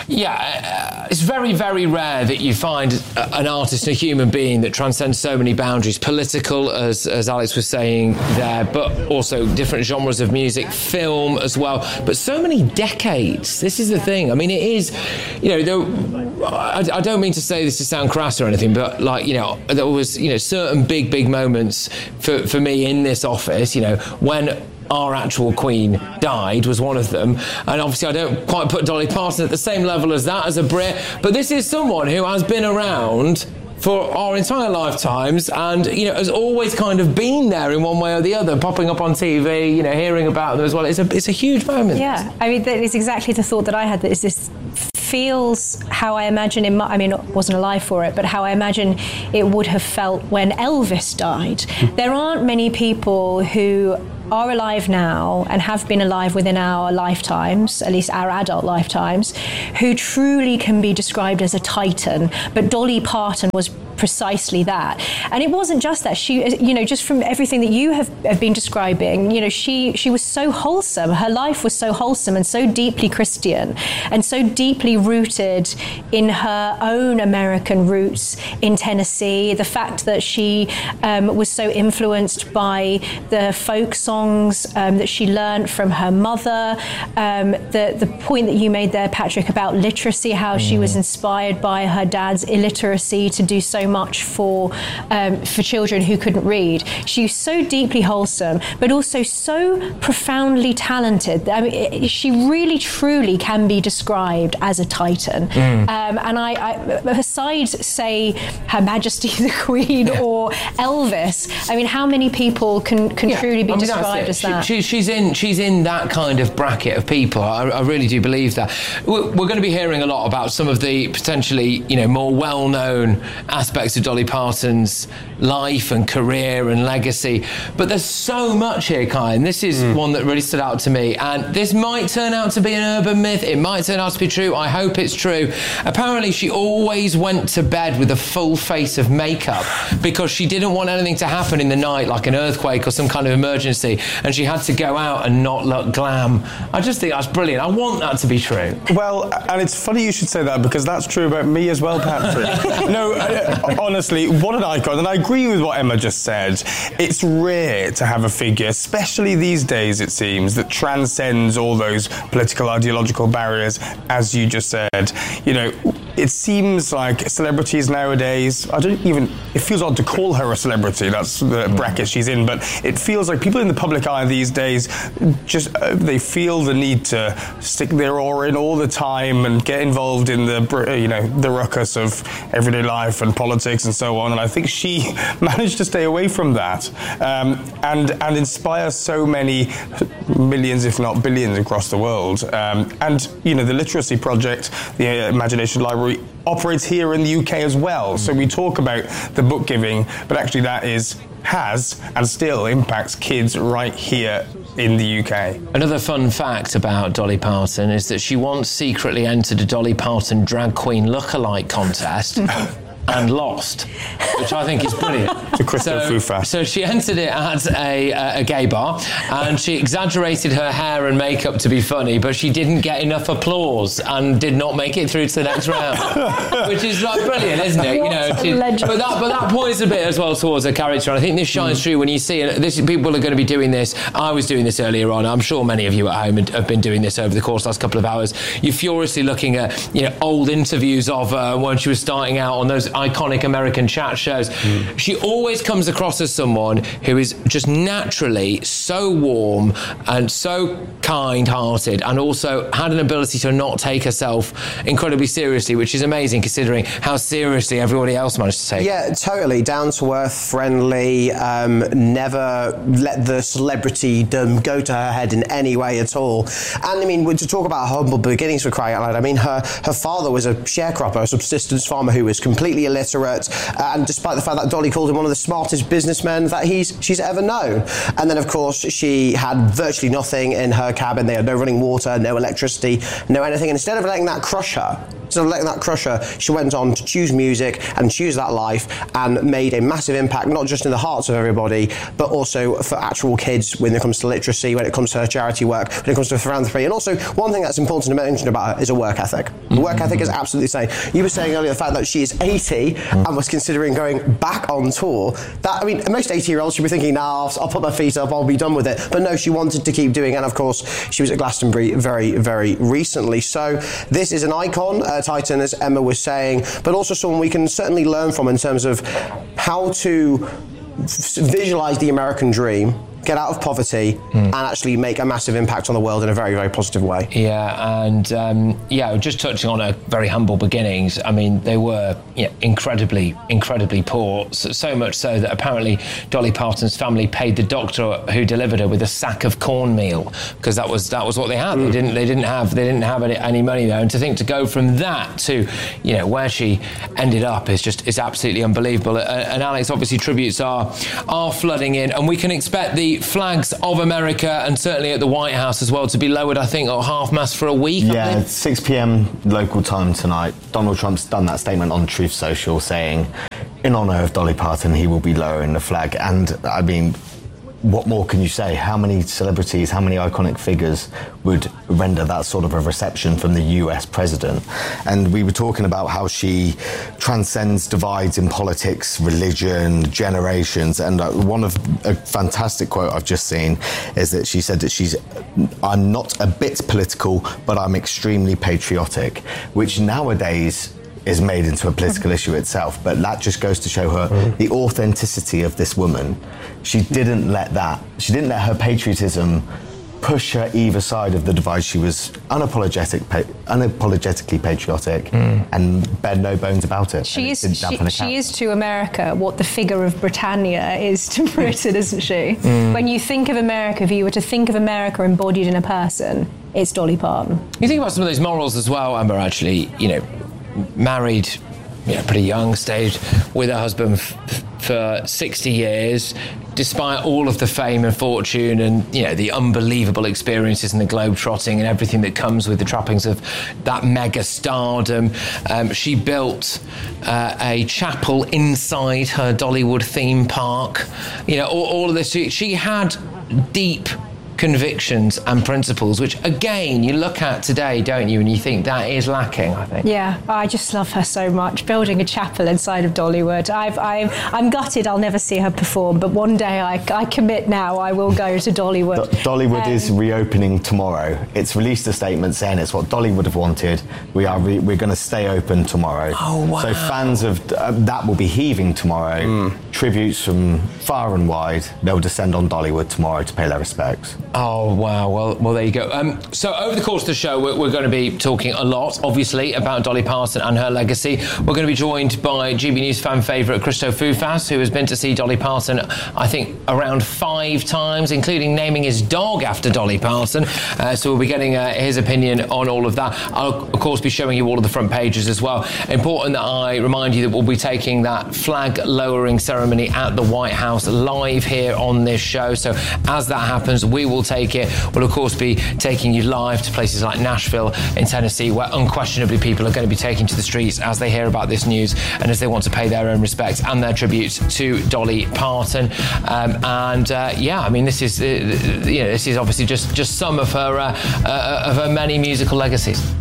Yeah, it's very, very rare that you find an artist, a human being that transcends so many boundaries, political, as Alex was saying there, but also different genres of music, film as well, but so many decades. This is the thing. I mean, it is, I don't mean to say this to sound crass or anything, but there was, certain big moments for me in this office, when our actual Queen died was one of them, and obviously I don't quite put Dolly Parton at the same level as that as a Brit, but this is someone who has been around for our entire lifetimes and has always kind of been there in one way or the other, popping up on TV, hearing about them as well. It's a huge moment. Yeah, I mean, that is exactly the thought that I had, that is this feels how I imagine I wasn't alive for it, but how I imagine it would have felt when Elvis died. There aren't many people who are alive now and have been alive within our lifetimes, at least our adult lifetimes, who truly can be described as a titan. But Dolly Parton was precisely that. And it wasn't just that. She, just from everything that you have been describing, she was so wholesome. Her life was so wholesome and so deeply Christian and so deeply rooted in her own American roots in Tennessee. The fact that she was so influenced by the folk songs that she learned from her mother. The point that you made there, Patrick, about literacy, how she was inspired by her dad's illiteracy to do so much for children who couldn't read. She was so deeply wholesome, but also so profoundly talented. I mean, she really, truly can be described as a titan. And I besides, say, Her Majesty the Queen or Elvis, I mean, how many people can truly be described as that? She's in that kind of bracket of people. I really do believe that. We're going to be hearing a lot about some of the potentially, more well-known aspects of Dolly Parton's life and career and legacy, but there's so much here, Kai, and this is one that really stood out to me, and this might turn out to be an urban myth, it might turn out to be true, I hope it's true. Apparently she always went to bed with a full face of makeup because she didn't want anything to happen in the night, like an earthquake or some kind of emergency, and she had to go out and not look glam. I just think that's brilliant. I want that to be true. Well, and it's funny you should say that, because that's true about me as well, Patrick. No, honestly, what an icon. And I agree with what Emma just said. It's rare to have a figure, especially these days, it seems, that transcends all those political, ideological barriers, as you just said. It seems like celebrities nowadays, it feels odd to call her a celebrity, that's the bracket she's in, but it feels like people in the public eye these days they feel the need to stick their oar in all the time and get involved in the ruckus of everyday life and politics and so on, and I think she managed to stay away from that and inspire so many millions, if not billions, across the world. The Literacy Project, the Imagination Library, operates here in the UK as well. So we talk about the book giving, but actually that has and still impacts kids right here in the UK. Another fun fact about Dolly Parton is that she once secretly entered a Dolly Parton drag queen lookalike contest and lost, which I think is brilliant. The Crypto Fufa. So she entered it at a gay bar, and she exaggerated her hair and makeup to be funny, but she didn't get enough applause and did not make it through to the next round, which is brilliant, isn't it? But that points a bit as well towards her character, and I think this shines through when you see it. People are going to be doing this. I was doing this earlier on. I'm sure many of you at home have been doing this over the course of the last couple of hours. You're furiously looking at old interviews of her when she was starting out on those iconic American chat shows. She always comes across as someone who is just naturally so warm and so kind-hearted, and also had an ability to not take herself incredibly seriously, which is amazing considering how seriously everybody else managed to take it. Yeah, totally. Down to earth, friendly, never let the celebritydom go to her head in any way at all. And to talk about her humble beginnings, for crying out loud, her father was a sharecropper, a subsistence farmer who was completely illiterate, and despite the fact that Dolly called him one of the smartest businessmen that she's ever known. And then, of course, she had virtually nothing in her cabin. They had no running water, no electricity, no anything. And instead of letting that crush her, instead of letting that crush her, she went on to choose music and choose that life and made a massive impact, not just in the hearts of everybody, but also for actual kids when it comes to literacy, when it comes to her charity work, when it comes to philanthropy. And also, one thing that's important to mention about her is a work ethic. The work ethic is absolutely insane. You were saying earlier the fact that she is 80 and was considering going back on tour. That, I mean, most 80-year-olds should be thinking, nah, I'll put my feet up, I'll be done with it. But no, she wanted to keep doing it. And of course, she was at Glastonbury very, very recently. So this is an icon, Titan, as Emma was saying, but also someone we can certainly learn from in terms of how to visualise the American dream, get out of poverty, and actually make a massive impact on the world in a very, very positive way. Yeah, and just touching on her very humble beginnings, I mean, they were incredibly poor, so much so that apparently Dolly Parton's family paid the doctor who delivered her with a sack of cornmeal, because that was what they had. They didn't have any money there, and to go from that to where she ended up is absolutely unbelievable. And Alex, obviously tributes are flooding in, and we can expect the flags of America and certainly at the White House as well to be lowered, I think, at half-mast for a week. Yeah, 6 p.m. local time tonight. Donald Trump's done that statement on Truth Social saying, in honour of Dolly Parton, he will be lowering the flag. And, I mean, what more can you say? How many celebrities, how many iconic figures would render that sort of a reception from the US president? And we were talking about how she transcends divides in politics, religion, generations. And one of a fantastic quote I've just seen is that she said that I'm not a bit political, but I'm extremely patriotic, which nowadays is made into a political issue itself, but that just goes to show her the authenticity of this woman. She didn't let her patriotism push her either side of the divide. She was unapologetically patriotic and bare no bones about it. She is to America what the figure of Britannia is to Britain, isn't she? When you think of America, if you were to think of America embodied in a person, it's Dolly Parton. You think about some of those morals as well, Amber, actually, married, pretty young, stayed with her husband for 60 years, despite all of the fame and fortune and, the unbelievable experiences and the globe-trotting and everything that comes with the trappings of that mega stardom. She built a chapel inside her Dollywood theme park. All of this. She had deep convictions and principles, which again you look at today, don't you, and you think that is lacking, I think. Yeah, I just love her so much. Building a chapel inside of Dollywood. I'm gutted I'll never see her perform, but one day I commit now, I will go to Dollywood. Dollywood is reopening tomorrow. It's released a statement saying it's what Dolly would have wanted. We're going to stay open tomorrow. Oh, wow. So fans of that will be heaving tomorrow. Tributes from far and wide. They'll descend on Dollywood tomorrow to pay their respects. Oh, wow. Well, there you go. So over the course of the show, we're going to be talking a lot, obviously, about Dolly Parton and her legacy. We're going to be joined by GB News fan favourite Christo Fufas, who has been to see Dolly Parton, I think, around 5 times, including naming his dog after Dolly Parton. So we'll be getting his opinion on all of that. I'll, of course, be showing you all of the front pages as well. Important that I remind you that we'll be taking that flag-lowering ceremony at the White House live here on this show. So as that happens, we will take it. We'll, of course, be taking you live to places like Nashville in Tennessee, where unquestionably people are going to be taking to the streets as they hear about this news and as they want to pay their own respects and their tributes to Dolly Parton. This is this is obviously just some of her many musical legacies.